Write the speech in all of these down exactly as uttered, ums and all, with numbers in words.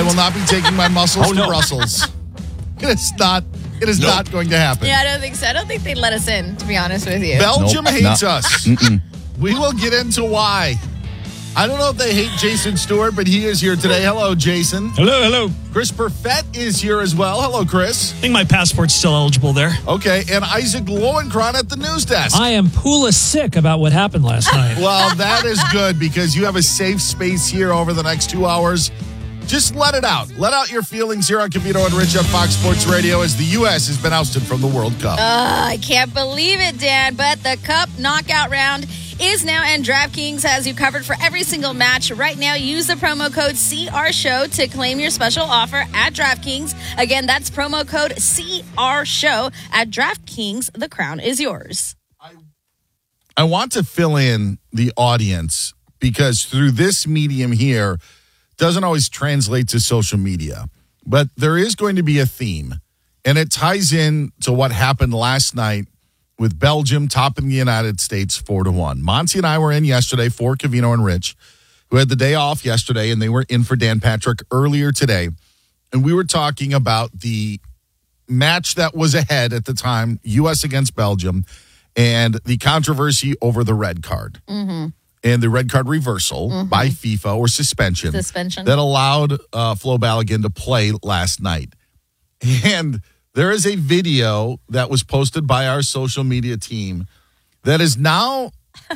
I will not be taking my muscles Oh, to no. Brussels. It's not. It is Nope. not going to happen. Yeah, I don't think so. I don't think they'd let us in, to be honest with you. Belgium Nope, hates no. us. We will get into why. I don't know if they hate Jason Stewart, but he is here today. Hello, Jason. Hello, hello. Chris Perfett is here as well. Hello, Chris. I think my passport's still eligible there. Okay, and Isaac Lowenkron at the news desk. I am Pula sick about what happened last night. Well, that is good because you have a safe space here over the next two hours. Just let it out. Let out your feelings here on Covino and Rich on Fox Sports Radio as the U S has been ousted from the World Cup. Uh, I can't believe it, Dan, but the Cup knockout round is now, and DraftKings has you covered for every single match. Right now, use the promo code C R Show to claim your special offer at DraftKings. Again, that's promo code C R Show at DraftKings. The crown is yours. I want to fill in the audience because through this medium here doesn't always translate to social media, but there is going to be a theme, and it ties in to what happened last night with Belgium topping the United States four to one. Monty and I were in yesterday for Covino and Rich, who had the day off yesterday, and they were in for Dan Patrick earlier today. And we were talking about the match that was ahead at the time, U S against Belgium, and the controversy over the red card. Mm-hmm. And the red card reversal mm-hmm. by FIFA or suspension. Suspension. That allowed uh, Flo Balogun to play last night. And there is a video that was posted by our social media team that is now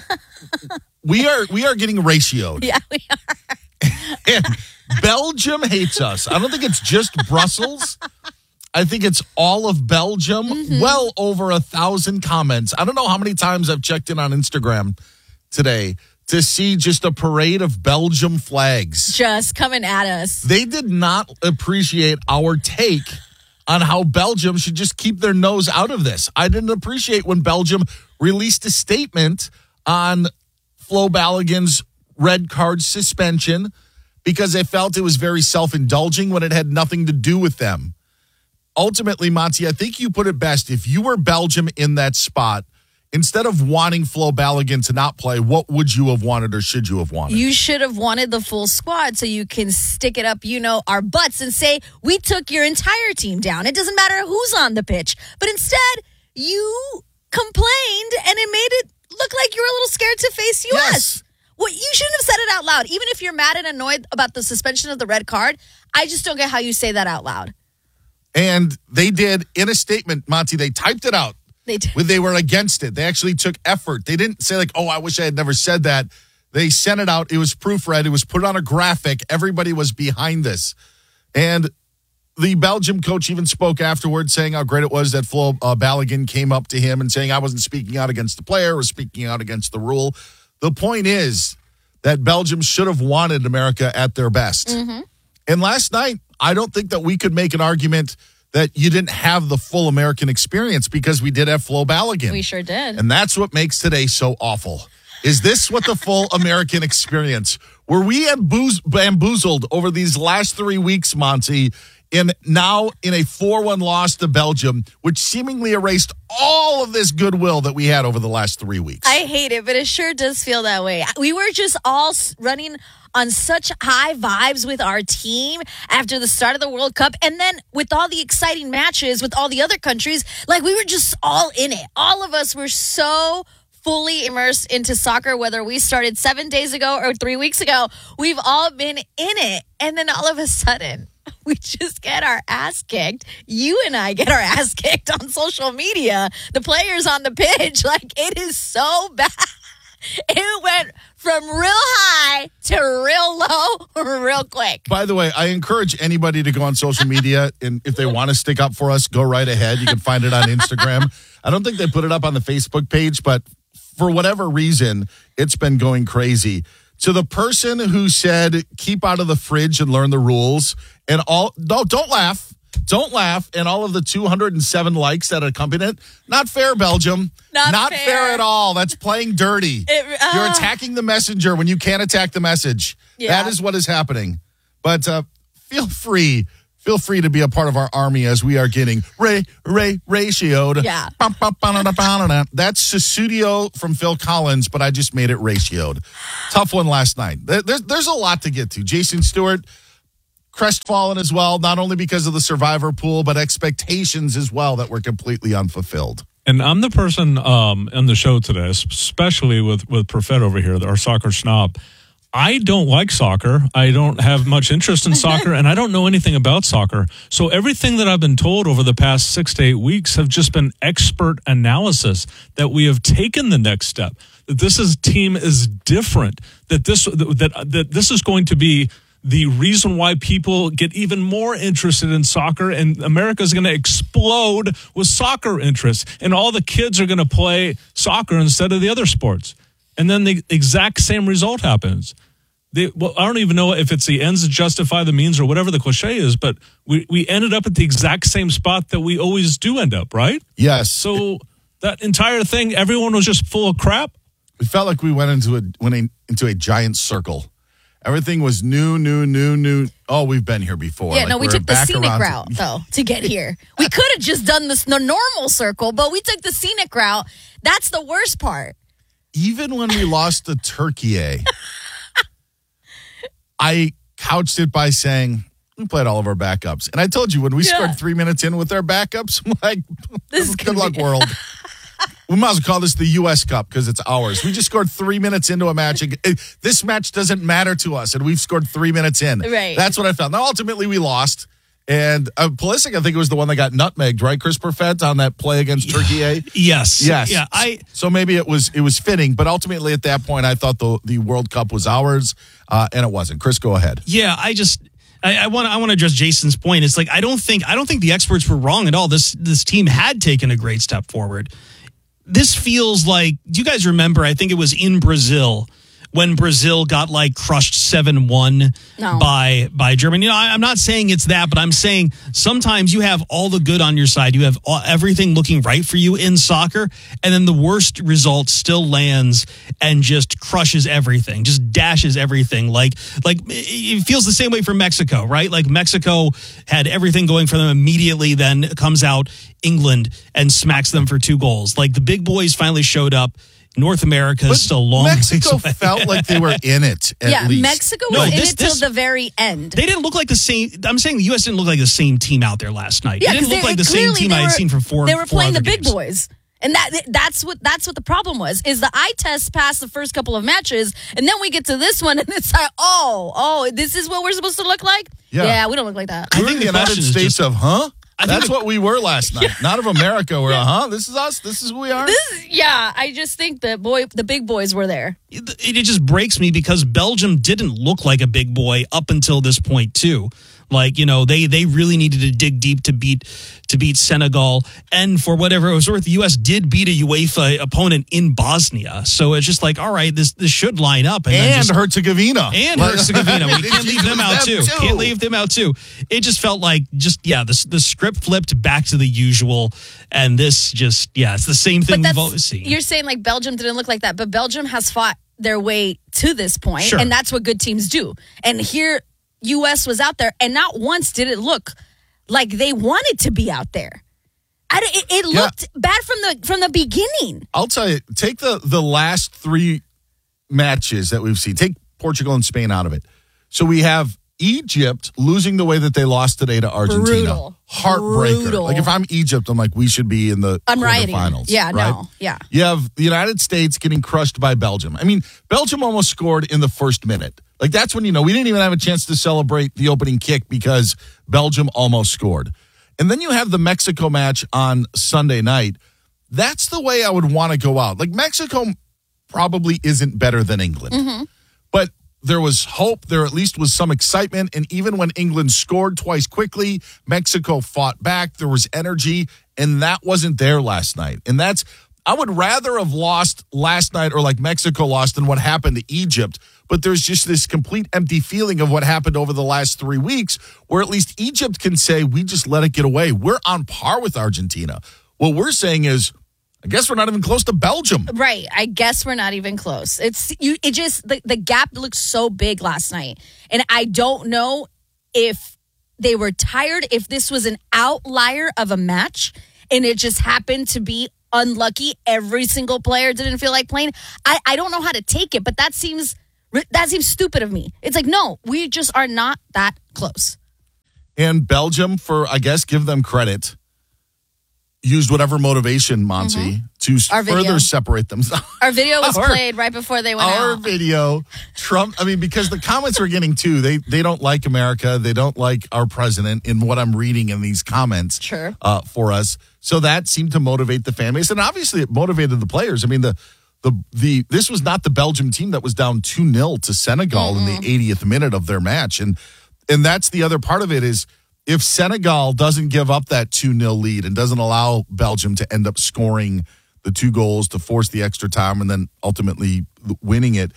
we are we are getting ratioed. Yeah, we are. And Belgium hates us. I don't think it's just Brussels. I think it's all of Belgium. Mm-hmm. Well over a thousand comments. I don't know how many times I've checked in on Instagram today to see just a parade of Belgium flags. Just coming at us. They did not appreciate our take on how Belgium should just keep their nose out of this. I didn't appreciate when Belgium released a statement on Flo Balogun's red card suspension because they felt it was very self-indulging when it had nothing to do with them. Ultimately, Monty, I think you put it best. If you were Belgium in that spot, instead of wanting Flo Balogun to not play, what would you have wanted or should you have wanted? You should have wanted the full squad so you can stick it up, you know, our butts and say, we took your entire team down. It doesn't matter who's on the pitch. But instead, you complained and it made it look like you were a little scared to face U S. Yes. Well, you shouldn't have said it out loud. Even if you're mad and annoyed about the suspension of the red card, I just don't get how you say that out loud. And they did in a statement, Monty, they typed it out. They did. When they were against it. They actually took effort. They didn't say like, oh, I wish I had never said that. They sent it out. It was proofread. It was put on a graphic. Everybody was behind this. And the Belgium coach even spoke afterwards saying how great it was that Flo uh, Balogun came up to him and saying I wasn't speaking out against the player or speaking out against the rule. The point is that Belgium should have wanted America at their best. Mm-hmm. And last night, I don't think that we could make an argument that you didn't have the full American experience because we did have Flo Balogun. We sure did. And that's what makes today so awful. Is this what the full American experience? Were we bamboozled, bamboozled over these last three weeks, Monty, in now in a four one loss to Belgium, which seemingly erased all of this goodwill that we had over the last three weeks? I hate it, but it sure does feel that way. We were just all running on such high vibes with our team after the start of the World Cup. And then with all the exciting matches with all the other countries, like we were just all in it. All of us were so fully immersed into soccer, whether we started seven days ago or three weeks ago. We've all been in it. And then all of a sudden, we just get our ass kicked. You and I get our ass kicked on social media. The players on the pitch, like it is so bad. It went from real high to real low real quick. By the way, I encourage anybody to go on social media, and if they want to stick up for us, go right ahead. You can find it on Instagram. I don't think they put it up on the Facebook page, but for whatever reason, it's been going crazy. To the person who said, keep out of the fridge and learn the rules, and all, no, don't laugh. Don't laugh. And all of the two hundred seven likes that accompanied it. Not fair, Belgium. Not, Not fair. fair at all. That's playing dirty. It, uh, You're attacking the messenger when you can't attack the message. Yeah. That is what is happening. But uh, feel free. Feel free to be a part of our army as we are getting ray, ray, ratioed. Yeah. That's Susudio from Phil Collins, but I just made it ratioed. Tough one last night. There's, there's a lot to get to. Jason Stewart, crestfallen as well, not only because of the survivor pool, but expectations as well that were completely unfulfilled. And I'm the person um, on the show today, especially with, with Profet over here, our soccer snob. I don't like soccer. I don't have much interest in soccer, and I don't know anything about soccer. So everything that I've been told over the past six to eight weeks have just been expert analysis that we have taken the next step. That this is team is different. That this that that this is going to be the reason why people get even more interested in soccer, and America is going to explode with soccer interest, and all the kids are going to play soccer instead of the other sports. And then the exact same result happens. They, well, I don't even know if it's the ends that justify the means or whatever the cliche is, but we, we ended up at the exact same spot that we always do end up, right? Yes. So that entire thing, everyone was just full of crap. It felt like we went into a went in, into a giant circle. Everything was new, new, new, new. Oh, we've been here before. Yeah, like no, we we're took the back scenic around route, to- though, to get here. We could have just done this the normal circle, but we took the scenic route. That's the worst part. Even when we lost to Turkey, I couched it by saying, we played all of our backups. And I told you, when we Yeah. scored three minutes in with our backups, I'm like, This is good gonna luck, be- world. We might as well call this the U S Cup because it's ours. We just scored three minutes into a match. It- This match doesn't matter to us, and we've scored three minutes in. Right. That's what I felt. Now, ultimately, we lost. And uh, Pulisic, I think it was the one that got nutmegged, right, Chris Perfett, on that play against Turkey? Yes. Yes. Yeah. I. So maybe it was it was fitting, but ultimately at that point, I thought the the World Cup was ours, uh, and it wasn't. Chris, go ahead. Yeah. I just. I want. I want to address Jason's point. It's like I don't think. I don't think the experts were wrong at all. This this team had taken a great step forward. This feels like. Do you guys remember? I think it was in Brazil when Brazil got like crushed seven one No. by by Germany. You know, I, I'm not saying it's that, but I'm saying sometimes you have all the good on your side. You have all, everything looking right for you in soccer, and then the worst result still lands and just crushes everything, just dashes everything. Like like it feels the same way for Mexico, right? Like Mexico had everything going for them immediately, then comes out England and smacks them for two goals. Like the big boys finally showed up. North America is still long. Mexico ways away. felt like they were in it, at yeah, least. Mexico No, was in this- it till this- the very end. They didn't look like the same. I'm saying the U S didn't look like the same team out there last night. Yeah, it didn't 'cause look they- like the same clearly team they I had were- seen for four. They were four playing the other big games. boys. And that that's what that's what the problem was. Is the eye test passed the first couple of matches, and then we get to this one, and it's like, oh, oh, this is what we're supposed to look like. Yeah. we don't look like that. We were I in think the the United question is States just- of, huh? I think That's the- what we were last night. Not of America. We're, huh? This is us. This is who we are. This, yeah, I just think the boy, the big boys were there. It, it just breaks me because Belgium didn't look like a big boy up until this point too. Like, you know, they they really needed to dig deep to beat to beat Senegal, and for whatever it was worth, the U S did beat a UEFA opponent in Bosnia. So it's just like, all right, this this should line up, and, then And just, Herzegovina. and Like- Herzegovina. We can't leave them out too. Them Can't leave them out too. It just felt like just yeah, the the script flipped back to the usual, and this just yeah, it's the same thing But we've that's always seen. you're saying like Belgium didn't look like that, but Belgium has fought their way to this point, Sure. and that's what good teams do. And here, U S was out there, and not once did it look like they wanted to be out there. I, don't- it it Yeah. looked bad from the from the beginning. I'll tell you, take the, the last three matches that we've seen. Take Portugal and Spain out of it. So we have Egypt losing the way that they lost today to Argentina. Brutal. Heartbreaker. Brutal. Like if I'm Egypt, I'm like, we should be in the I'm rioting. quarterfinals. Yeah, right? no, yeah. You have the United States getting crushed by Belgium. I mean, Belgium almost scored in the first minute. Like that's when, you know, we didn't even have a chance to celebrate the opening kick because Belgium almost scored. And then you have the Mexico match on Sunday night. That's the way I would want to go out. Like Mexico probably isn't better than England. But there was hope. There at least was some excitement. And even when England scored twice quickly, Mexico fought back. There was energy. And that wasn't there last night. And that's, I would rather have lost last night or like Mexico lost than what happened to Egypt. But there's just this complete empty feeling of what happened over the last three weeks where at least Egypt can say, we just let it get away. We're on par with Argentina. What we're saying is, I guess we're not even close to Belgium. Right. I guess we're not even close. It's you. It just the, the gap looks so big last night, and I don't know if they were tired, if this was an outlier of a match, and it just happened to be unlucky. Every single player didn't feel like playing. I I don't know how to take it, but that seems that seems stupid of me. It's like no, we just are not that close. And Belgium, for, I guess, give them credit, used whatever motivation, Monty, Mm-hmm. to Our further video. separate themselves. Our video was Our- played right before they went Our out. video, Trump, I mean, because the comments we're getting too, they they don't like America. They don't like our president in what I'm reading in these comments Sure. uh, for us. So that seemed to motivate the fan base. And obviously it motivated the players. I mean, the the the this was not the Belgium team that was down two nil to Senegal Mm-hmm. in the eightieth minute of their match. And and that's the other part of it is if Senegal doesn't give up that two nil lead and doesn't allow Belgium to end up scoring the two goals to force the extra time and then ultimately winning it,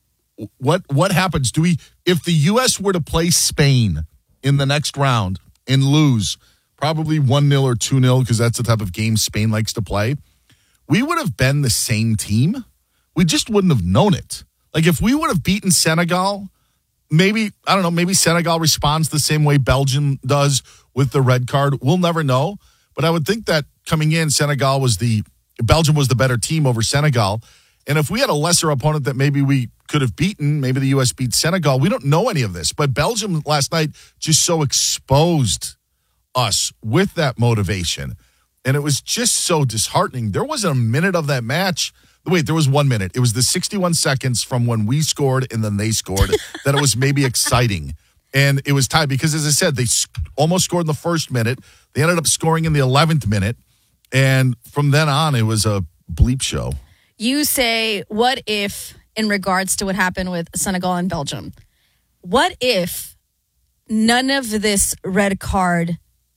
what what happens? Do we, if the U S were to play Spain in the next round and lose, probably one nil or two nil, because that's the type of game Spain likes to play, we would have been the same team. We just wouldn't have known it. Like if we would have beaten Senegal, maybe, I don't know, maybe Senegal responds the same way Belgium does with the red card. We'll never know. But I would think that coming in, Senegal was the, Belgium was the better team over Senegal. And if we had a lesser opponent that maybe we could have beaten, maybe the U S beat Senegal, we don't know any of this. But Belgium last night just so exposed us with that motivation. And it was just so disheartening. There wasn't a minute of that match. Wait, there was one minute. It was the sixty-one seconds from when we scored and then they scored that it was maybe exciting. And it was tied because, as I said, they s- almost scored in the first minute. They ended up scoring in the eleventh minute. And from then on, it was a bleep show. You say, what if, in regards to what happened with Senegal and Belgium, what if none of this red card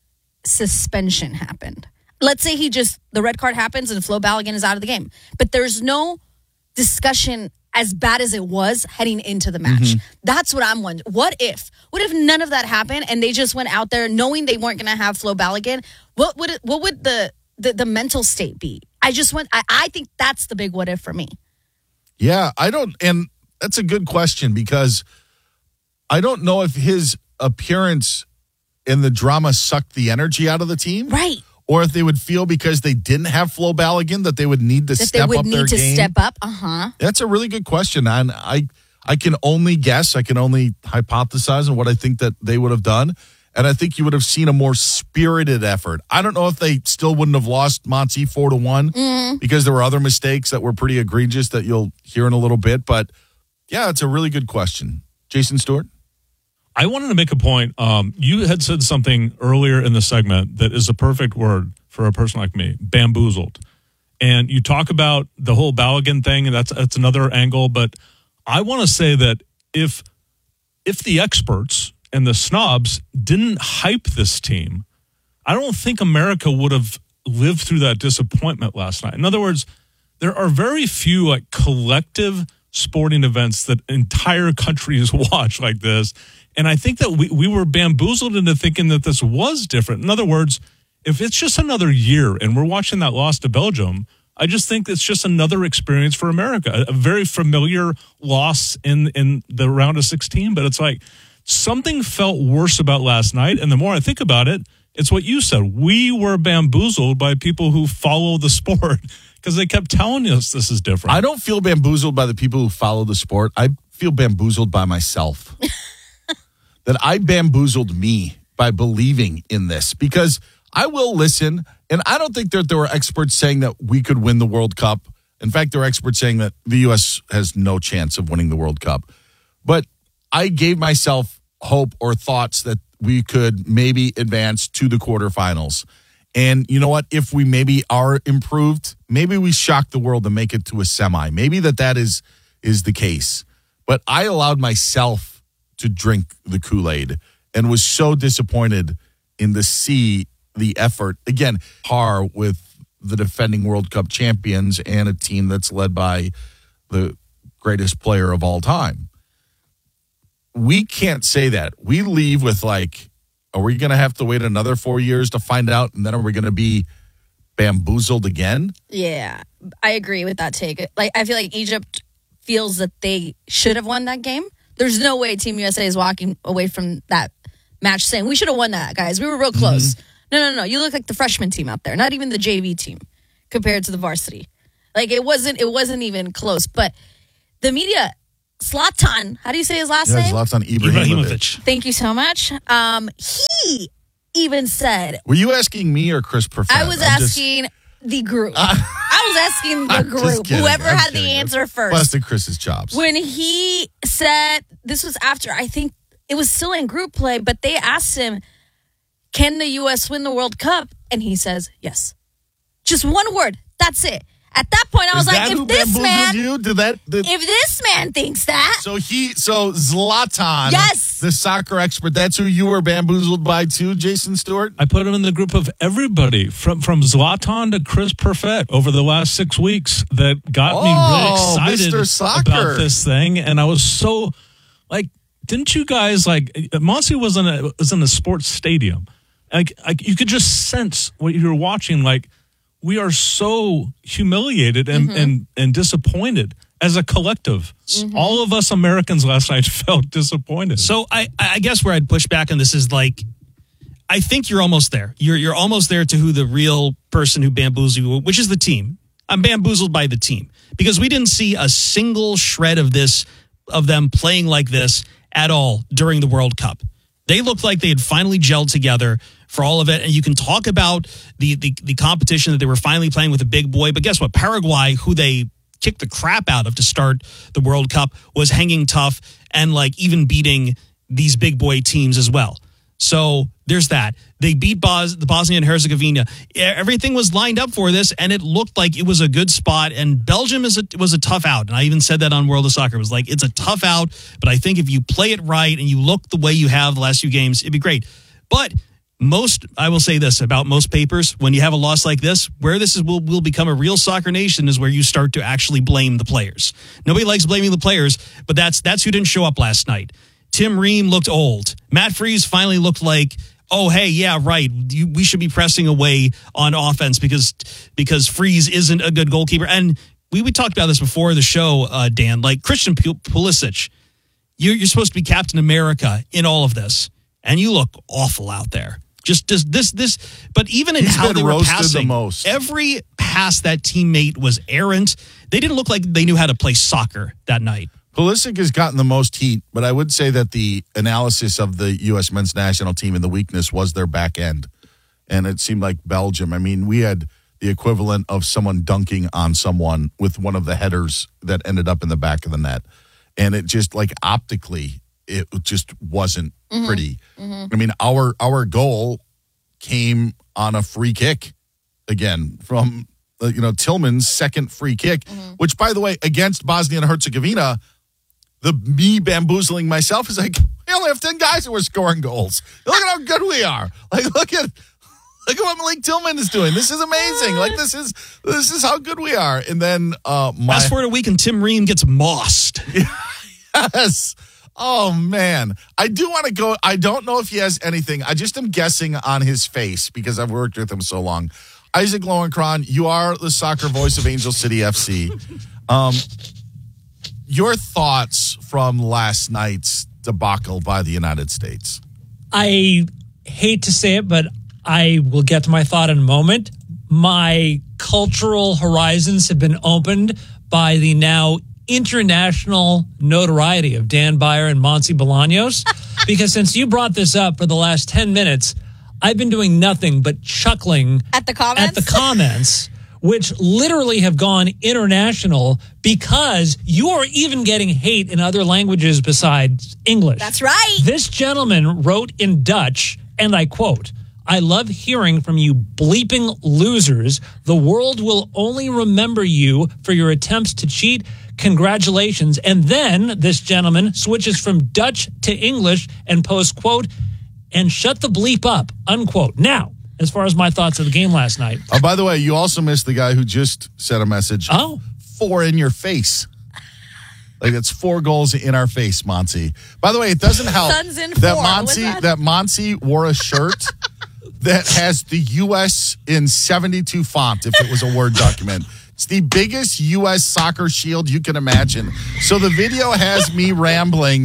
suspension happened? Let's say he just, the red card happens and Flo Balogun is out of the game. But there's no discussion as bad as it was heading into the match. Mm-hmm. That's what I'm wondering. What if? What if none of that happened and they just went out there knowing they weren't going to have Flo Balogun? What would it, what would the, the the mental state be? I just want, I, I think that's the big what if for me. Yeah, I don't, and that's a good question because I don't know if his appearance in the drama sucked the energy out of the team. Right. Or if they would feel because they didn't have Flo Balogun that they would need to That step they up would their need to game. step up. Uh-huh. That's a really good question. And I I can only guess. I can only hypothesize on what I think that they would have done. And I think you would have seen a more spirited effort. I don't know if they still wouldn't have lost Monty four to one Mm-hmm. because there were other mistakes that were pretty egregious that you'll hear in a little bit. But yeah, it's a really good question. Jason Stewart? I wanted to make a point. Um, you had said something earlier in the segment that is a perfect word for a person like me, bamboozled. And you talk about the whole Balogun thing, and that's that's another angle. But I want to say that if if the experts and the snobs didn't hype this team, I don't think America would have lived through that disappointment last night. In other words, there are very few like collective sporting events that entire countries watch like this. And I think that we, we were bamboozled into thinking that this was different. In other words, if it's just another year and we're watching that loss to Belgium, I just think it's just another experience for America, a, a very familiar loss in, in the round of sixteen. But it's like something felt worse about last night. And the more I think about it, it's what you said. We were bamboozled by people who follow the sport because they kept telling us this is different. I don't feel bamboozled by the people who follow the sport. I feel bamboozled by myself. That I bamboozled me by believing in this because I will listen. And I don't think that there were experts saying that we could win the World Cup. In fact, there are experts saying that the U S has no chance of winning the World Cup. But I gave myself hope or thoughts that we could maybe advance to the quarterfinals. And you know what? If we maybe are improved, maybe we shock the world and make it to a semi. Maybe that that is is the case. But I allowed myself to drink the Kool-Aid and was so disappointed in the see the effort. Again, par with the defending World Cup champions and a team that's led by the greatest player of all time. We can't say that. We leave with like, are we going to have to wait another four years to find out? And then are we going to be bamboozled again? Yeah, I agree with that take. Like, I feel like Egypt feels that they should have won that game. There's no way Team U S A is walking away from that match saying, we should have won that, guys. We were real close. Mm-hmm. No, no, no. You look like the freshman team out there, not even the J V team compared to the varsity. Like, it wasn't, it wasn't even close. But the media, Zlatan, how do you say his last Yeah, name? Zlatan Ibrahimovic. Ibrahimovic. Thank you so much. Um, he he even said, Were you asking me or Chris Perfett? I was I'm just- asking the group. I was asking the I'm just group, kidding. whoever I'm had kidding. the answer first. Busted Chris's chops. When he said, this was after, I think it was still in group play, but they asked him, can the U S win the World Cup? And he says, yes. Just one word. That's it. At that point, I was Is like, that who if this bamboozled man, you? Did that? Did, if this man thinks that, so he, so Zlatan, Yes. the soccer expert. That's who you were bamboozled by too, Jason Stewart. I put him in the group of everybody from from Zlatan to Chris Perfett over the last six weeks that got Oh, me really Mister excited Soccer. about this thing, and I was so like, didn't you guys like? Monty was in a was in a sports stadium, like, like you could just sense what you were watching. Like, we are so humiliated and Mm-hmm. and and disappointed as a collective. Mm-hmm. All of us Americans last night felt disappointed. So I, I guess where I'd push back on this is like, I think you're almost there. You're you're almost there to who the real person who bamboozled you, which is the team. I'm bamboozled by the team because we didn't see a single shred of this, of them playing like this at all during the World Cup. They looked like they had finally gelled together for all of it. And you can talk about the, the, the competition that they were finally playing with a big boy. But guess what? Paraguay, who they kicked the crap out of to start the World Cup, was hanging tough and like even beating these big boy teams as well. So there's that. They beat Bos- the Bosnia and Herzegovina. Everything was lined up for this, and it looked like it was a good spot. And Belgium is a, was a tough out. And I even said that on World of Soccer. It was like, it's a tough out, but I think if you play it right and you look the way you have the last few games, it'd be great. But most, I will say this about most papers, when you have a loss like this, where this is will, will become a real soccer nation is where you start to actually blame the players. Nobody likes blaming the players, but that's that's who didn't show up last night. Tim Ream looked old. Matt Freese finally looked like, oh, hey, yeah, right. You, we should be pressing away on offense because because Freese isn't a good goalkeeper. And we, we talked about this before the show, uh, Dan. Like Christian Pulisic, you're, you're supposed to be Captain America in all of this, and you look awful out there. Just this, this, this. But even in He's how been they were roasted the passing, most. every pass that teammate was errant. They didn't look like they knew how to play soccer that night. Pulisic has gotten the most heat, but I would say that the analysis of the U S men's national team and the weakness was their back end. And it seemed like Belgium. I mean, we had the equivalent of someone dunking on someone with one of the headers that ended up in the back of the net. And it just, like, optically, it just wasn't mm-hmm. pretty. Mm-hmm. I mean, our our goal came on a free kick, again, from, uh, you know, Tillman's second free kick, mm-hmm. which, by the way, against Bosnia and Herzegovina, the me bamboozling myself is like, we only have ten guys who are scoring goals. Look at how good we are. Like, look at look at what Malik Tillman is doing. This is amazing. Like, this is this is how good we are. And then uh my fast forward a week and Tim Ream gets mossed. Yes. Oh man. I do want to go. I don't know if he has anything. I just am guessing on his face because I've worked with him so long. Isaac Lowenkron, you are the soccer voice of Angel City F C. Um Your thoughts from last night's debacle by the United States? I hate to say it, but I will get to my thought in a moment. My cultural horizons have been opened by the now international notoriety of Dan Beyer and Monty Bolaños. Because since you brought this up for the last ten minutes, I've been doing nothing but chuckling at the comments. At the comments. Which literally have gone international because you are even getting hate in other languages besides English. That's right. This gentleman wrote in Dutch, and I quote, "I love hearing from you bleeping losers. The world will only remember you for your attempts to cheat. Congratulations." And then this gentleman switches from Dutch to English and posts, quote, "and shut the bleep up," unquote. Now, as far as my thoughts of the game last night. Oh, by the way, you also missed the guy who just sent a message. Oh. Four in your face. Like, it's four goals in our face, Monty. By the way, it doesn't help Suns in that four. Monty that? that Monty wore a shirt that has the U S in seventy-two font if it was a Word document. It's the biggest U S soccer shield you can imagine. So the video has me rambling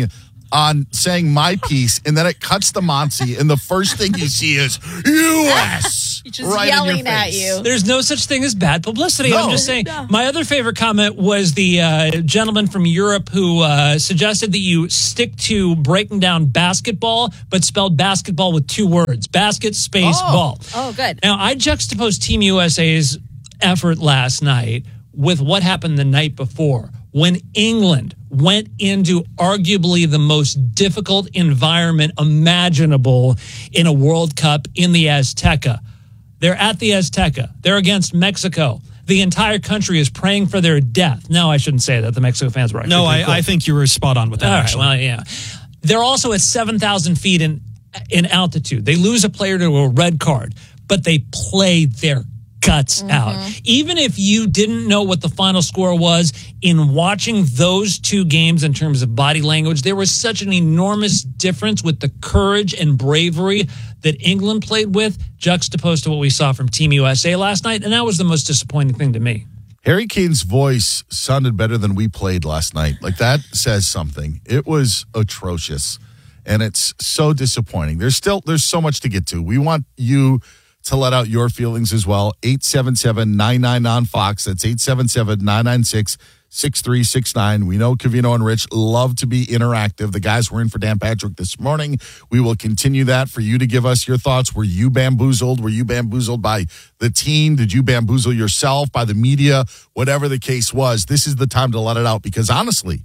on saying my piece, and then it cuts to Monty, and the first thing you see is U S Just right in your yelling at face. you. There's no such thing as bad publicity. No. I'm just saying. No. My other favorite comment was the uh, gentleman from Europe who uh, suggested that you stick to breaking down basketball, but spelled basketball with two words: basket, space, Oh. ball. Oh, good. Now, I juxtaposed Team U S A's effort last night with what happened the night before when England went into arguably the most difficult environment imaginable in a World Cup in the Azteca. They're at the Azteca. They're against Mexico. The entire country is praying for their death. No, I shouldn't say that. The Mexico fans were No, actually I, cool. I think you were spot on with that, All right, actually. well, yeah. They're also at seven thousand feet in in altitude. They lose a player to a red card, but they play their guts out. Even if you didn't know what the final score was, in watching those two games in terms of body language, there was such an enormous difference with the courage and bravery that England played with, juxtaposed to what we saw from Team U S A last night, and that was the most disappointing thing to me. Harry Kane's voice sounded better than we played last night. Like, that says something. It was atrocious, and it's so disappointing. There's still there's so much to get to. We want you to let out your feelings as well. eight seven seven, nine nine on Fox. That's eight seven seven, nine nine six, six three six nine. We know Covino and Rich love to be interactive. The guys were in for Dan Patrick this morning. We will continue that for you to give us your thoughts. Were you bamboozled? Were you bamboozled by the team? Did you bamboozle yourself, by the media? Whatever the case was, this is the time to let it out, because honestly,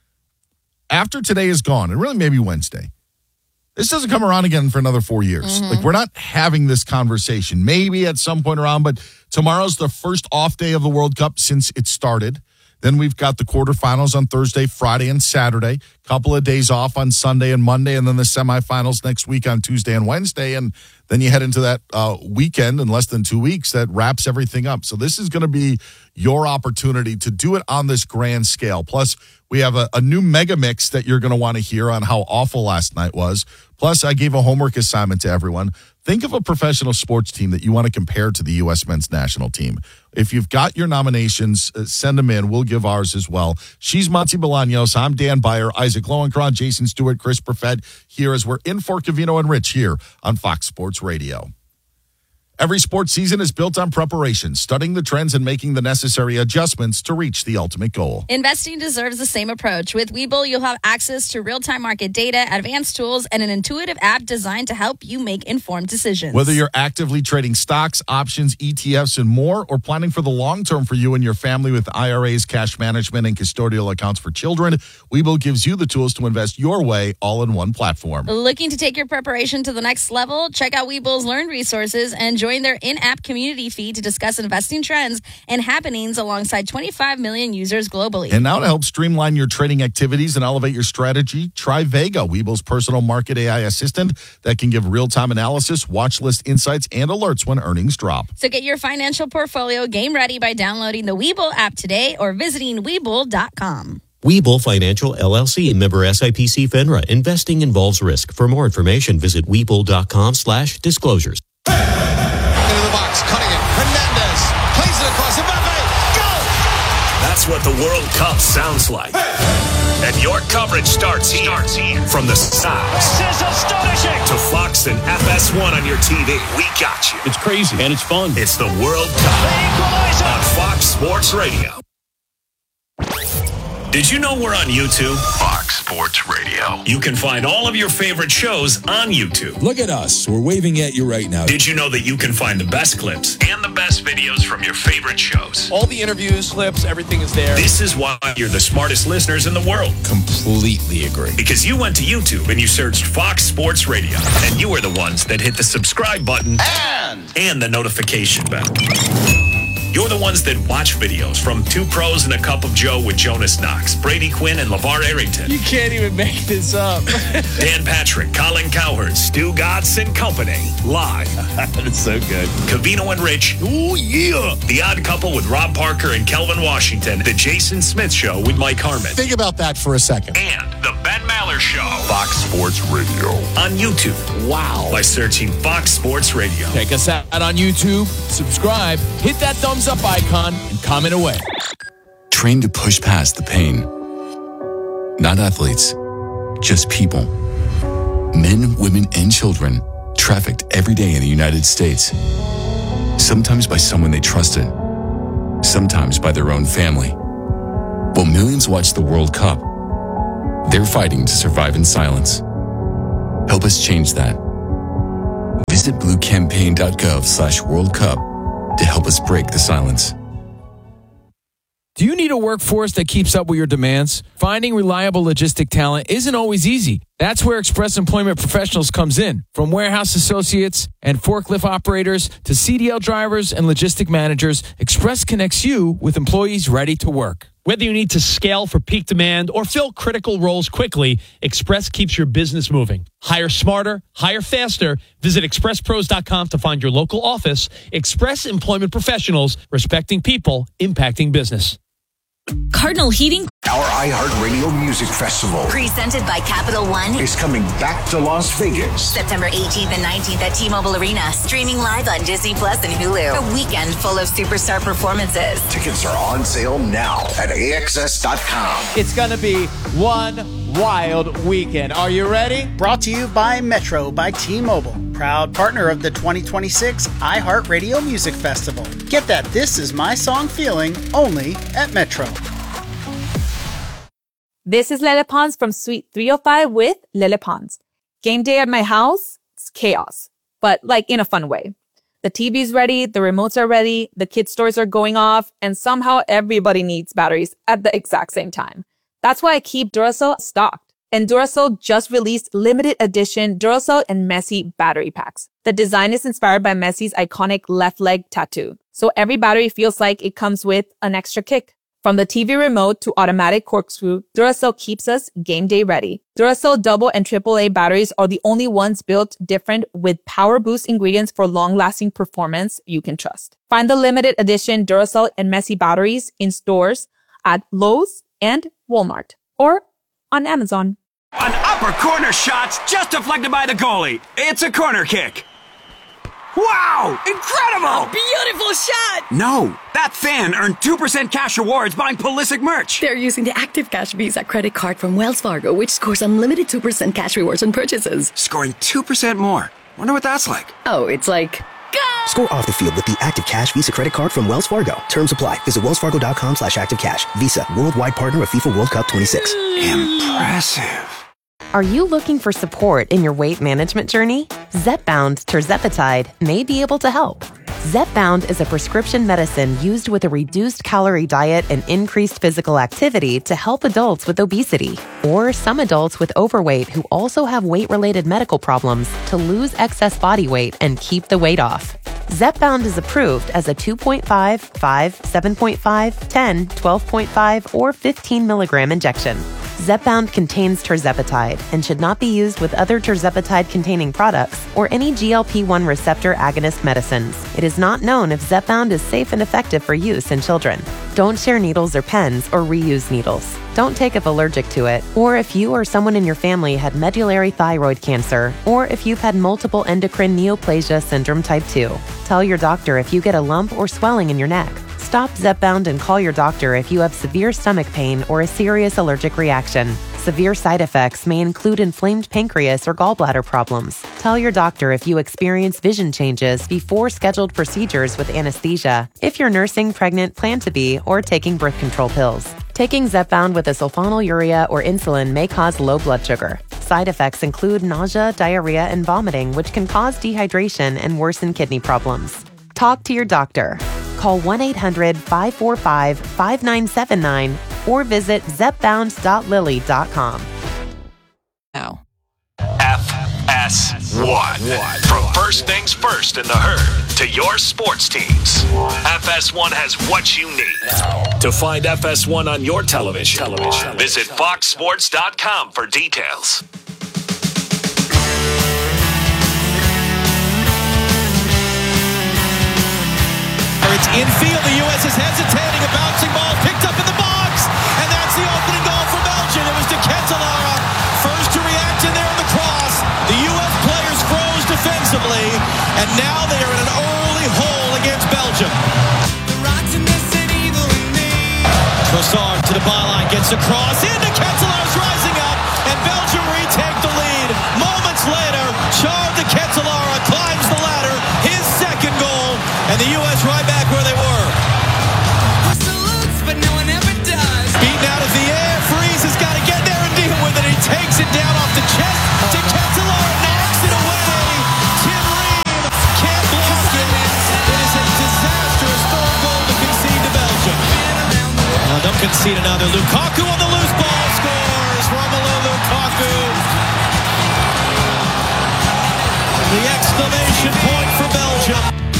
after today is gone, and really maybe Wednesday, this doesn't come around again for another four years. Like, we're not having this conversation. Maybe at some point around, but tomorrow's the first off day of the World Cup since it started. Then we've got the quarterfinals on Thursday, Friday, and Saturday. Couple of days off on Sunday and Monday, and then the semifinals next week on Tuesday and Wednesday. And then you head into that uh, weekend in less than two weeks that wraps everything up. So this is going to be your opportunity to do it on this grand scale. Plus, we have a, a new mega mix that you're going to want to hear on how awful last night was. Plus, I gave a homework assignment to everyone. Think of a professional sports team that you want to compare to the U S men's national team. If you've got your nominations, uh, send them in. We'll give ours as well. She's Monty Bolaños. I'm Dan Beyer, Isaac Lowenkron, Jason Stewart, Chris Perfett here as we're in for Covino and Rich here on Fox Sports Radio. Every sports season is built on preparation, studying the trends and making the necessary adjustments to reach the ultimate goal. Investing deserves the same approach. With Webull, you'll have access to real-time market data, advanced tools, and an intuitive app designed to help you make informed decisions. Whether you're actively trading stocks, options, E T Fs, and more, or planning for the long term for you and your family with I R As, cash management, and custodial accounts for children, Webull gives you the tools to invest your way all in one platform. Looking to take your preparation to the next level? Check out Webull's Learn resources and join their in-app community feed to discuss investing trends and happenings alongside twenty-five million users globally. And now to help streamline your trading activities and elevate your strategy, try Vega, Webull's personal market A I assistant that can give real-time analysis, watch list insights, and alerts when earnings drop. So get your financial portfolio game ready by downloading the Webull app today or visiting Webull dot com. Webull Financial L L C, member S I P C FINRA. Investing involves risk. For more information, visit Webull.com slash disclosures. Into the box, cutting it. Hernandez plays it across. Mbappe, go! That's what the World Cup sounds like. And your coverage starts here. From the sound This is astonishing. to Fox and F S one on your T V. We got you. It's crazy and it's fun. It's the World Cup on Fox Sports Radio. Did you know we're on YouTube? Fox Sports Radio. You can find all of your favorite shows on YouTube. Look at us. We're waving at you right now. Did you know that you can find the best clips and the best videos from your favorite shows? All the interviews, clips, everything is there. This is why you're the smartest listeners in the world. Completely agree. Because you went to YouTube and you searched Fox Sports Radio. And you are the ones that hit the subscribe button And and the notification bell. You're the ones that watch videos from Two Pros and a Cup of Joe with Jonas Knox, Brady Quinn, and LeVar Arrington. You can't even make this up. Dan Patrick, Colin Cowherd, Stu Gatz and Company. Live. That's so good. Covino and Rich. Ooh, yeah. The Odd Couple with Rob Parker and Kelvin Washington. The Jason Smith Show with Mike Harmon. Think about that for a second. And the Ben Maller Show. Fox Sports Radio. On YouTube. Wow. By searching Fox Sports Radio. Check us out on YouTube. Subscribe. Hit that thumbs up icon and comment away. Train to push past the pain. Not athletes, just people. Men, women, and children trafficked every day in the United States. Sometimes by someone they trusted, sometimes by their own family. While millions watch the World Cup, they're fighting to survive in silence. Help us change that. Visit bluecampaign.gov slash World Cup to help us break the silence. Do you need a workforce that keeps up with your demands? Finding reliable logistic talent isn't always easy. That's where Express Employment Professionals comes in. From warehouse associates and forklift operators to C D L drivers and logistic managers, Express connects you with employees ready to work. Whether you need to scale for peak demand or fill critical roles quickly, Express keeps your business moving. Hire smarter, hire faster. Visit express pros dot com to find your local office. Express Employment Professionals, respecting people, impacting business. Cardinal Heating. Our iHeartRadio Music Festival, Presented by Capital One, is coming back to Las Vegas. September eighteenth and nineteenth at T-Mobile Arena. Streaming live on Disney Plus and Hulu. A weekend full of superstar performances. Tickets are on sale now at A X S dot com. It's going to be one wild weekend. Are you ready? Brought to you by Metro by T-Mobile. Proud partner of the twenty twenty-six iHeartRadio Music Festival. Get that This Is My Song feeling only at Metro. This is Lele Pons from Suite three oh five with Lele Pons. Game day at my house, it's chaos, but like in a fun way. The T V's ready, the remotes are ready, the kids' stores are going off, and somehow everybody needs batteries at the exact same time. That's why I keep Duracell stocked. And Duracell just released limited edition Duracell and Messi battery packs. The design is inspired by Messi's iconic left leg tattoo. So every battery feels like it comes with an extra kick. From the T V remote to automatic corkscrew, Duracell keeps us game day ready. Duracell double and triple A batteries are the only ones built different with power boost ingredients for long-lasting performance you can trust. Find the limited edition Duracell and Messi batteries in stores at Lowe's and Walmart or on Amazon. An upper corner shot's just deflected by the goalie. It's a corner kick. Wow! Incredible! A beautiful shot! No, that fan earned two percent cash rewards buying Pulisic merch. They're using the Active Cash Visa credit card from Wells Fargo, which scores unlimited two percent cash rewards on purchases. Scoring two percent more. Wonder what that's like. Oh, it's like... Go! Score off the field with the Active Cash Visa credit card from Wells Fargo. Terms apply. Visit wellsfargo.com slash activecash. Visa, worldwide partner of FIFA World Cup twenty-six. Impressive. Are you looking for support in your weight management journey? Zepbound tirzepatide may be able to help. Zepbound is a prescription medicine used with a reduced calorie diet and increased physical activity to help adults with obesity or some adults with overweight who also have weight-related medical problems to lose excess body weight and keep the weight off. Zepbound is approved as a two point five, five, seven point five, ten, twelve point five, or fifteen milligram injection. Zepbound contains tirzepatide and should not be used with other tirzepatide-containing products or any G L P one receptor agonist medicines. It is not known if Zepbound is safe and effective for use in children. Don't share needles or pens or reuse needles. Don't take if allergic to it, or if you or someone in your family had medullary thyroid cancer, or if you've had multiple endocrine neoplasia syndrome type two. Tell your doctor if you get a lump or swelling in your neck. Stop Zepbound and call your doctor if you have severe stomach pain or a serious allergic reaction. Severe side effects may include inflamed pancreas or gallbladder problems. Tell your doctor if you experience vision changes before scheduled procedures with anesthesia, if you're nursing, pregnant, plan to be, or taking birth control pills. Taking Zepbound with a sulfonylurea or insulin may cause low blood sugar. Side effects include nausea, diarrhea, and vomiting, which can cause dehydration and worsen kidney problems. Talk to your doctor. Call one eight hundred, five four five, five nine seven nine or visit zepbound dot lilly dot com. Now. F S one. From first things first in the herd to your sports teams, F S one has what you need. To find F S one on your television, television. visit fox sports dot com for details. It's infield. The U S is hesitating. A bouncing ball picked up in the box. And that's the opening goal for Belgium. It was De Ketelaere first to react in there in the cross. The U S players froze defensively. And now they are in an early hole against Belgium. Trossard to the byline. Gets across. In De Ketelaere's rising up. And Belgium concede another. Lukaku on the loose ball scores. Romelu Lukaku. The exclamation point for Belgium.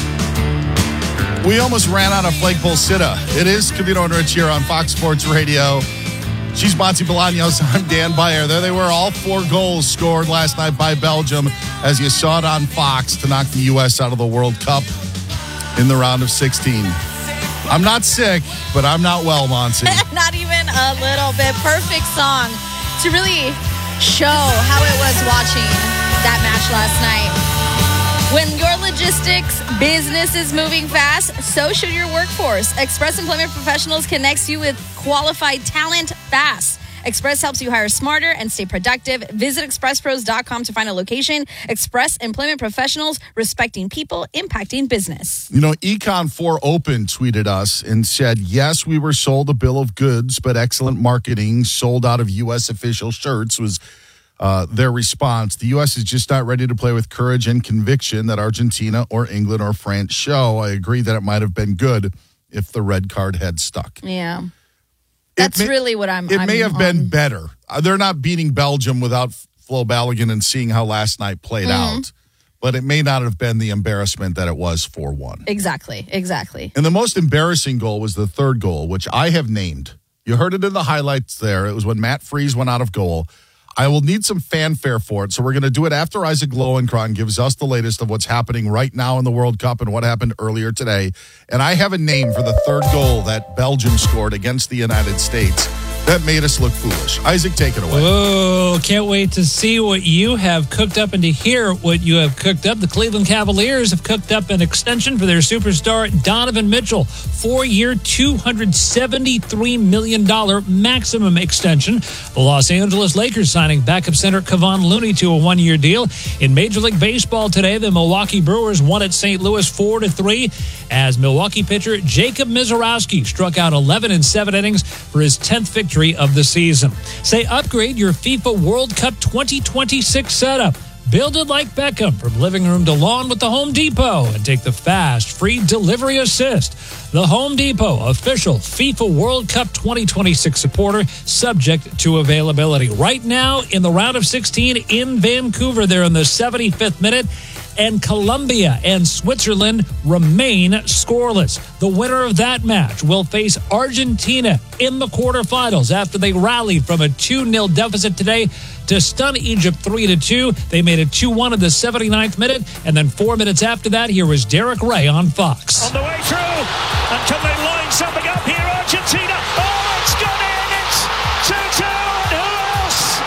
We almost ran out of flagpole sitta. It is Covino and Rich here on Fox Sports Radio. She's Monty Bolaños. I'm Dan Byer. There they were, all four goals scored last night by Belgium, as you saw it on Fox, to knock the U S out of the World Cup in the round of sixteen. I'm not sick, but I'm not well, Monty. Not even a little bit. Perfect song to really show how it was watching that match last night. When your logistics business is moving fast, so should your workforce. Express Employment Professionals connects you with qualified talent fast. Express helps you hire smarter and stay productive. Visit express pros dot com to find a location. Express Employment Professionals, respecting people, impacting business. You know, Econ four Open tweeted us and said, yes, we were sold a bill of goods, but excellent marketing sold out of U S official shirts was uh, their response. The U S is just not ready to play with courage and conviction that Argentina or England or France show. I agree that it might have been good if the red card had stuck. Yeah. That's may, really what I'm It I'm may have on. been better. Uh, they're not beating Belgium without Flo Balogun and seeing how last night played Mm-hmm. out. But it may not have been the embarrassment that it was four one. Exactly, exactly. And the most embarrassing goal was the third goal, which I have named. You heard it in the highlights there. It was when Matt Freese went out of goal. I will need some fanfare for it, so we're going to do it after Isaac Lowenkron gives us the latest of what's happening right now in the World Cup and what happened earlier today. And I have a name for the third goal that Belgium scored against the United States that made us look foolish. Isaac, take it away. Oh, can't wait to see what you have cooked up and to hear what you have cooked up. The Cleveland Cavaliers have cooked up an extension for their superstar Donovan Mitchell. Four-year, two hundred seventy-three million dollars maximum extension. The Los Angeles Lakers signing backup center Kevon Looney to a one-year deal. In Major League Baseball today, the Milwaukee Brewers won at Saint Louis four to three as Milwaukee pitcher Jacob Mizorowski struck out eleven in seven innings for his tenth victory of the season. Say upgrade your FIFA World Cup twenty twenty-six setup. Build it like Beckham from living room to lawn with the Home Depot and take the fast, free delivery assist. The Home Depot, official FIFA World Cup twenty twenty-six supporter, subject to availability. Right now, in the round of sixteen in Vancouver, they're in the seventy-fifth minute, and Colombia and Switzerland remain scoreless. The winner of that match will face Argentina in the quarterfinals after they rallied from a two nil deficit today to stun Egypt three to two. They made it two one in the seventy-ninth minute, and then four minutes after that, here was Derek Ray on Fox. On the way through, and can they line something up here? Argentina, oh, it's gone in! It's two two, and who else?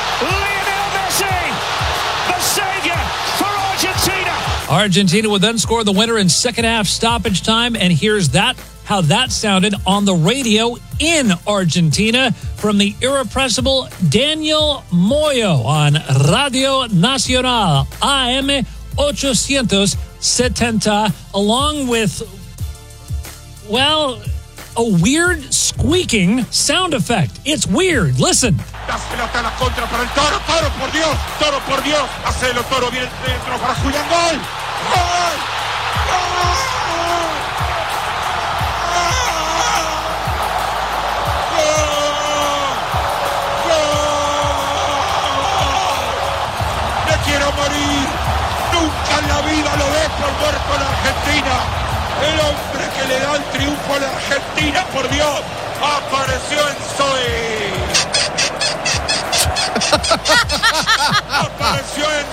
Lionel Messi, the savior for Argentina. Argentina would then score the winner in second half stoppage time, and here's that how that sounded on the radio in Argentina from the irrepressible Daniel Moyo on Radio Nacional A M eight seventy, along with, well, a weird squeaking sound effect. It's weird. Listen. La pelota a la contra para el Toro. Toro, por Dios. Toro, por Dios. Hacelo, Toro. Viene el centro para Julián. Gol. Gol. Gol. Quiero morir, nunca en la vida lo dejo muerto en Argentina. El hombre que le da el triunfo a la Argentina, por Dios, apareció en Zoe. Apareció en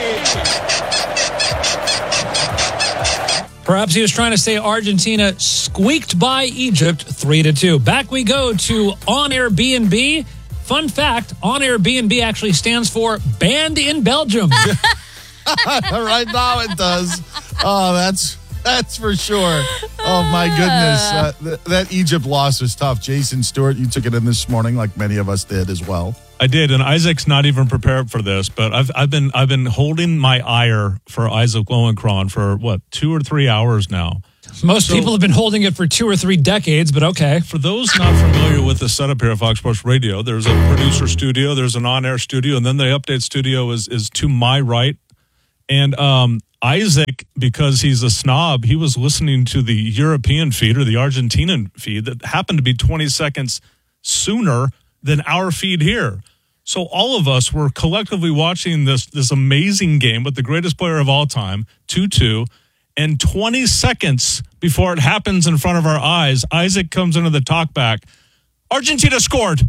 Zoe. Perhaps he was trying to say Argentina squeaked by Egypt three to two. Back we go to On Air B and B. Fun fact, On Air B and B actually stands for Banned in Belgium. Right now it does. Oh, that's that's for sure. Oh, my goodness. Uh, th- that Egypt loss was tough. Jason Stewart, you took it in this morning like many of us did as well. I did, and Isaac's not even prepared for this, but I've I've been I've been holding my ire for Isaac Lowenkron for, what, two or three hours now. Most so, people have been holding it for two or three decades, but okay. For those not familiar with the setup here at Fox Sports Radio, there's a producer studio, there's an on-air studio, and then the update studio is is to my right. And um, Isaac, because he's a snob, he was listening to the European feed or the Argentinian feed that happened to be twenty seconds sooner than our feed here. So all of us were collectively watching this this amazing game with the greatest player of all time, two two, and twenty seconds before it happens in front of our eyes, Isaac comes into the talkback. Argentina scored.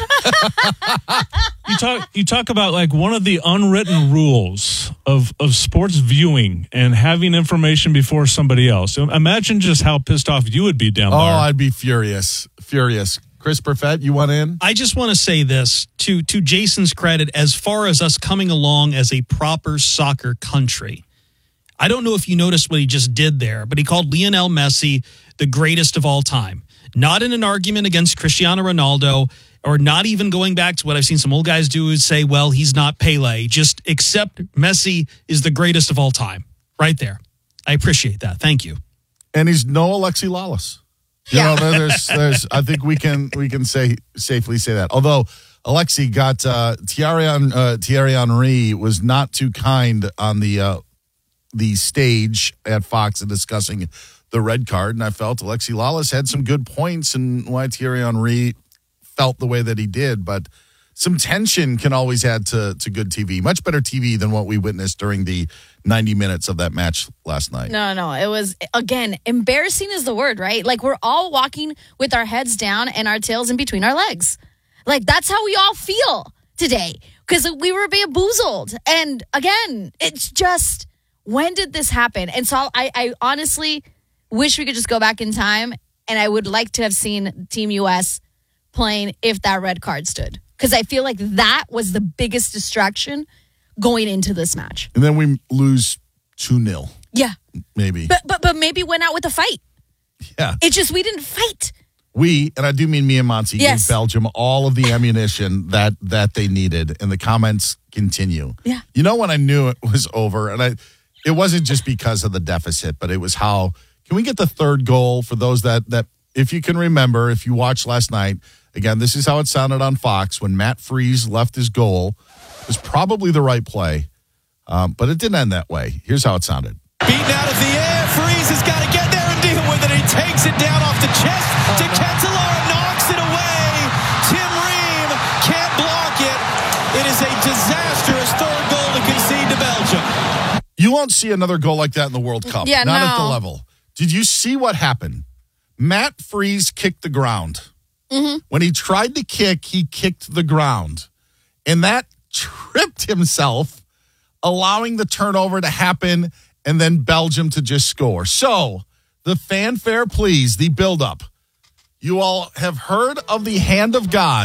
you talk you talk about like one of the unwritten rules of, of sports viewing and having information before somebody else. So imagine just how pissed off you would be down Oh, there. I'd be furious. Furious. Chris Perfett, you want in? I just want to say this to to Jason's credit, as far as us coming along as a proper soccer country. I don't know if you noticed what he just did there, but he called Lionel Messi the greatest of all time. Not in an argument against Cristiano Ronaldo, or not even going back to what I've seen some old guys do is say, well, he's not Pele. Just accept Messi is the greatest of all time. Right there. I appreciate that. Thank you. And he's no Alexi Lawless. You Yeah. know, there's, there's. I think we can we can say safely say that. Although Alexi got uh, Thierry uh, Thierry Henry was not too kind on the uh, the stage at Fox in discussing the red card, and I felt Alexi Lawless had some good points and why Thierry Henry felt the way that he did. But some tension can always add to to good T V. Much better T V than what we witnessed during the ninety minutes of that match last night. No, no, it was, again, embarrassing is the word, right? Like, we're all walking with our heads down and our tails in between our legs. Like, that's how we all feel today because we were bamboozled. And again, it's just, when did this happen? And so I, I honestly wish we could just go back in time, and I would like to have seen Team U S playing if that red card stood. Because I feel like that was the biggest distraction going into this match. And then we lose two nil. Yeah. Maybe. But but but maybe went out with a fight. Yeah. It's just we didn't fight. We, and I do mean me and Monty, Yes. gave Belgium all of the ammunition that that they needed, and the comments continue. Yeah. You know when I knew it was over, and I, it wasn't just because of the deficit, but it was how, can we get the third goal for those that, that if you can remember, if you watched last night, again, this is how it sounded on Fox when Matt Freese left his goal. It was probably the right play, um, but it didn't end that way. Here's how it sounded. Beaten out of the air. Freeze has got to get there and deal with it. He takes it down off the chest to Ketelaere, knocks it away. Tim Ream can't block it. It is a disastrous third goal to concede to Belgium. You won't see another goal like that in the World Cup. Yeah, Not no. at the level. Did you see what happened? Matt Freese kicked the ground. Mm-hmm. When he tried to kick, he kicked the ground. And that tripped himself, allowing the turnover to happen and then Belgium to just score. So, the fanfare, please, the build-up. You all have heard of the hand of God.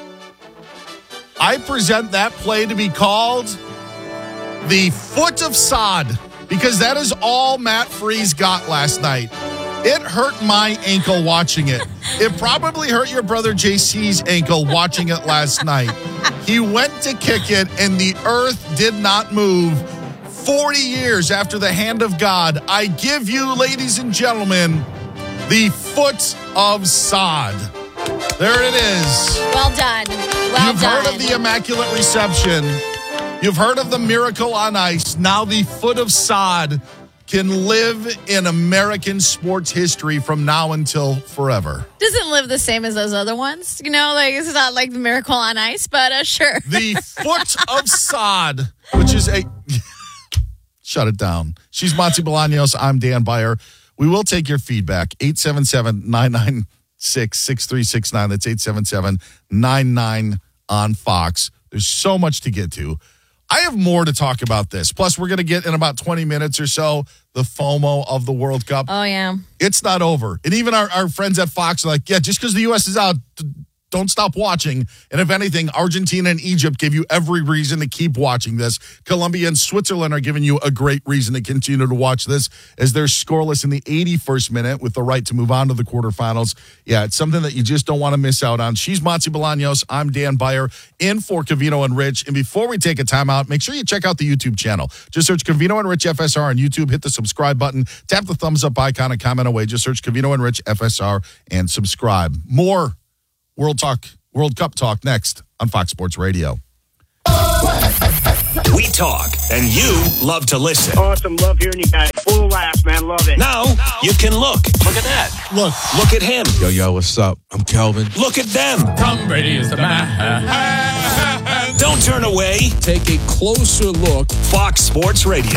I present that play to be called the foot of sod, because that is all Matt Freese got last night. It hurt my ankle watching it. It probably hurt your brother J C's ankle watching it last night. He went to kick it, and the earth did not move. forty years after the hand of God, I give you, ladies and gentlemen, the foot of sod. There it is. Well done. Well You've done. heard of the Immaculate Reception. You've heard of the Miracle on Ice. Now the foot of sod can live in American sports history from now until forever. Doesn't live the same as those other ones. You know, like it's not like the Miracle on Ice, but uh, sure. The foot of sod, which is a... Shut it down. She's Monty Bolaños. I'm Dan Beyer. We will take your feedback. eight seven seven, nine nine six, six three six nine. That's eight seven seven, nine nine on Fox. There's so much to get to. I have more to talk about this. Plus, we're going to get in about twenty minutes or so the FOMO of the World Cup. Oh, yeah. It's not over. And even our, our friends at Fox are like, yeah, just because the U S is out, don't stop watching. And if anything, Argentina and Egypt give you every reason to keep watching this. Colombia and Switzerland are giving you a great reason to continue to watch this as they're scoreless in the eighty-first minute with the right to move on to the quarterfinals. Yeah, it's something that you just don't want to miss out on. She's Monty Bolaños. I'm Dan Beyer in for Covino and Rich. And before we take a timeout, make sure you check out the YouTube channel. Just search Covino and Rich F S R on YouTube. Hit the subscribe button. Tap the thumbs up icon and comment away. Just search Covino and Rich F S R and subscribe. More World Talk, World Cup talk next on Fox Sports Radio. We talk, and you love to listen. Awesome. Love hearing you guys. Full of laughs, man. Love love it. Now you can look. Look at that. Look. Look at him. Yo, yo, what's up? I'm Kelvin. Look at them. Tom Brady is the man. Don't turn away. Take a closer look. Fox Sports Radio.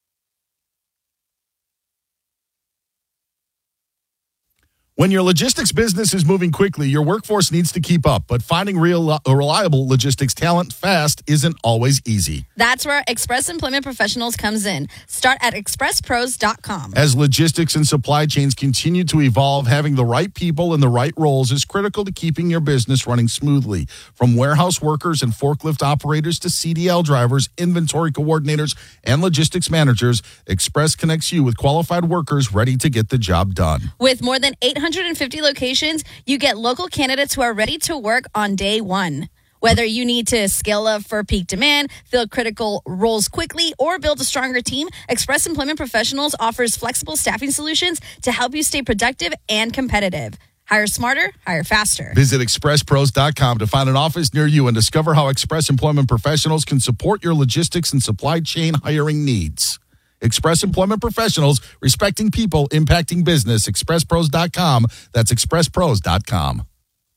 When your logistics business is moving quickly, your workforce needs to keep up, but finding real, reliable logistics talent fast isn't always easy. That's where Express Employment Professionals comes in. Start at express pros dot com. As logistics and supply chains continue to evolve, having the right people in the right roles is critical to keeping your business running smoothly. From warehouse workers and forklift operators to C D L drivers, inventory coordinators, and logistics managers, Express connects you with qualified workers ready to get the job done. With more than eight hundred fifty locations, you get local candidates who are ready to work on day one. Whether you need to scale up for peak demand, fill critical roles quickly, or build a stronger team, Express Employment Professionals offers flexible staffing solutions to help you stay productive and competitive. Hire smarter, hire faster. Visit express pros dot com to find an office near you and discover how Express Employment Professionals can support your logistics and supply chain hiring needs. Express Employment Professionals, respecting people, impacting business. express pros dot com. That's express pros dot com.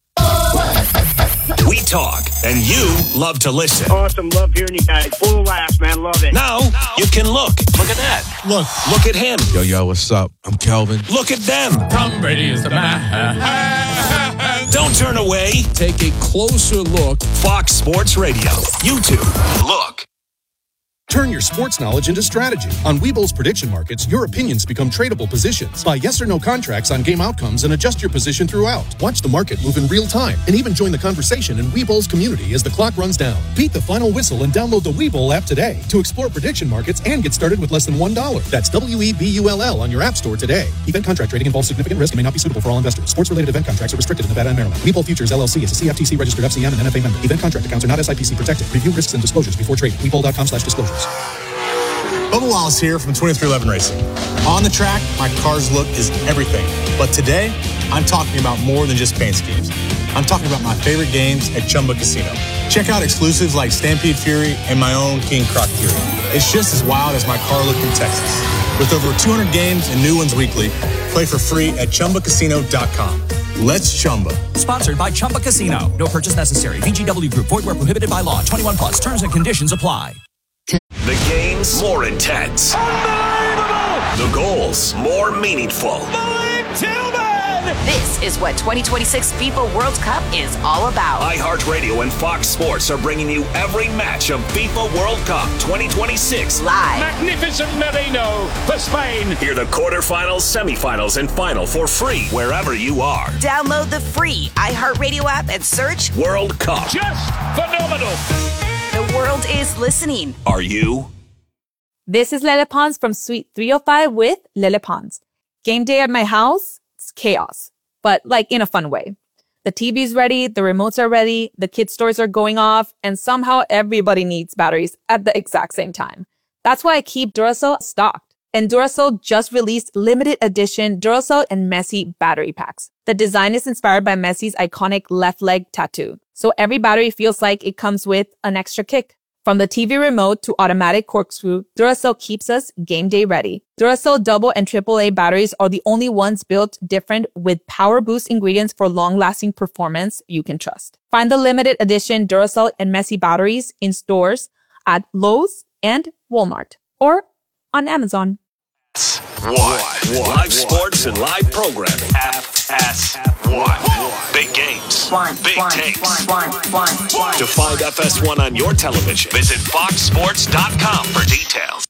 We talk, and you love to listen. Awesome. Love hearing you guys. Full of laughs, man. Love it. Now you can look. Look at that. Look. Look at him. Yo, yo, what's up? I'm Kelvin. Look at them. Tom Brady is the man. Don't turn away. Take a closer look. Fox Sports Radio. YouTube. Look. Turn your sports knowledge into strategy. On Webull's prediction markets, your opinions become tradable positions. Buy yes or no contracts on game outcomes and adjust your position throughout. Watch the market move in real time and even join the conversation in Webull's community as the clock runs down. Beat the final whistle and download the Webull app today to explore prediction markets and get started with less than one dollar. That's W E B U L L on your app store today. Event contract trading involves significant risk and may not be suitable for all investors. Sports-related event contracts are restricted in Nevada and Maryland. Webull Futures L L C is a C F T C-registered F C M and N F A member. Event contract accounts are not S I P C protected. Review risks and disclosures before trading. Webull dot com slash disclosures. Bubba Wallace here from twenty-three eleven Racing. On the track, my car's look is everything. But today, I'm talking about more than just paint schemes. I'm talking about my favorite games at Chumba Casino. Check out exclusives like Stampede Fury and my own King Croc Fury. It's just as wild as my car look in Texas. With over two hundred games and new ones weekly, play for free at chumba casino dot com. Let's Chumba. Sponsored by Chumba Casino. No purchase necessary. V G W Group. Void where prohibited by law. twenty-one plus. Terms and conditions apply. The games more intense. Unbelievable! The goals more meaningful. Malik Tillman! This is what twenty twenty-six FIFA World Cup is all about. iHeartRadio and Fox Sports are bringing you every match of FIFA World Cup twenty twenty-six live. Magnificent Merino for Spain. Hear the quarterfinals, semifinals, and final for free wherever you are. Download the free iHeartRadio app and search World Cup. Just phenomenal. The world is listening. Are you? This is Lele Pons from Suite three oh five with Lele Pons. Game day at my house, it's chaos, but like in a fun way. The T V's ready, the remotes are ready, the kids' stores are going off, and somehow everybody needs batteries at the exact same time. That's why I keep Duracell stocked. And Duracell just released limited edition Duracell and Messi battery packs. The design is inspired by Messi's iconic left leg tattoo. So every battery feels like it comes with an extra kick. From the T V remote to automatic corkscrew, Duracell keeps us game day ready. Duracell double and triple A batteries are the only ones built different with power boost ingredients for long-lasting performance you can trust. Find the limited edition Duracell and Messi batteries in stores at Lowe's and Walmart or on Amazon. One. Live sports and live programming. F S one. Big games. One, Big one, takes. one, one, one, one. To find F S one on your television, visit fox sports dot com for details.